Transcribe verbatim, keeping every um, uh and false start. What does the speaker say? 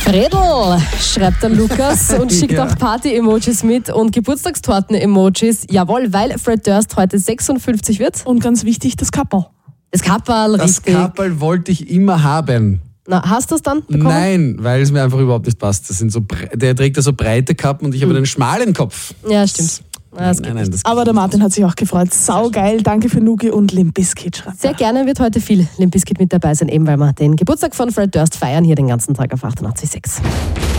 Fredel, schreibt der Lukas und schickt Ja. auch Party-Emojis mit und Geburtstagstorten-Emojis. Jawohl, weil Fred Durst heute sechsundfünfzig wird. Und ganz wichtig, das Kapperl. Das Kapperl, Das richtig. Kapperl wollte ich immer haben. Na, hast du es dann bekommen? Nein, weil es mir einfach überhaupt nicht passt. Das sind so, bre- der trägt ja so breite Kappen und ich habe einen schmalen Kopf. Ja, stimmt. Ja, das geht Nein, nein, nicht. das Aber der Martin hat sich auch gefreut. Saugeil, danke für Nuki und Limp Bizkit. schreibt Sehr er. gerne wird heute viel Limp Bizkit mit dabei sein, eben weil wir den Geburtstag von Fred Durst feiern hier den ganzen Tag auf achtundachtzig Komma sechs.